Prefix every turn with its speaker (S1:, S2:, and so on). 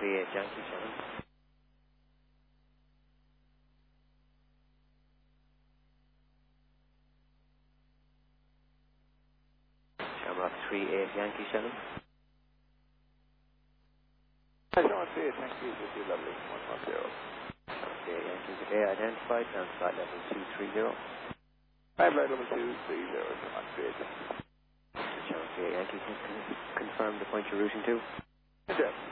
S1: 38 Yankee 7. Shamrock 38 Yankee 7.
S2: Shamrock 38 Yankee is with you, lovely. 110.
S1: Shamrock 38 Yankee today identified, down to flight level 230.
S2: Flight level 230, Shamrock 38 Yankee.
S1: Shamrock 38 Yankee, can confirm the point you're routing to?
S2: Yes.